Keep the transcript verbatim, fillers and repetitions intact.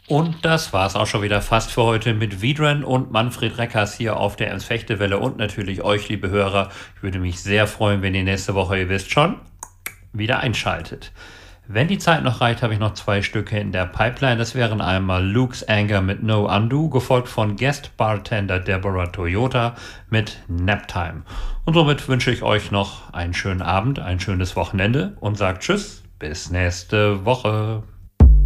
Und das war's auch schon wieder fast für heute mit Vidren und Manfred Reckers hier auf der Ems-Fechtewelle und natürlich euch, liebe Hörer. Ich würde mich sehr freuen, wenn ihr nächste Woche, ihr wisst schon, wieder einschaltet. Wenn die Zeit noch reicht, habe ich noch zwei Stücke in der Pipeline. Das wären einmal Luke's Anger mit No Undo, gefolgt von Guest Bartender Deborah Toyota mit Naptime. Und somit wünsche ich euch noch einen schönen Abend, ein schönes Wochenende und sagt Tschüss, bis nächste Woche.